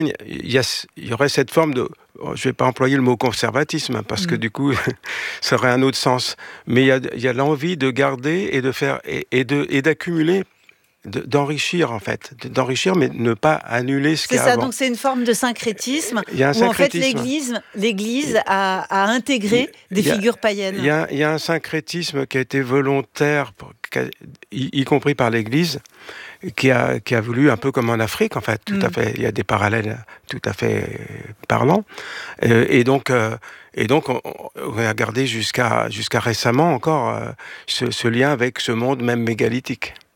il y aurait cette forme de, je vais pas employer le mot conservatisme, hein, parce que du coup, ça aurait un autre sens. Mais il y a l'envie de garder et de faire et d'accumuler, d'enrichir en fait, d'enrichir, mais ne pas annuler ce qu'il C'est y a ça, avant. donc c'est une forme de syncrétisme Il y a un où en fait syncrétisme. l'Église a Il intégré des il y a figures il païennes. y a il y a un syncrétisme qui a été volontaire, y compris par l'Église, qui a voulu, un peu comme en Afrique, en fait, tout à Mmh. fait. Il y a des parallèles tout à fait parlants. Et donc, on a gardé jusqu'à récemment encore ce lien avec ce monde même mégalithique.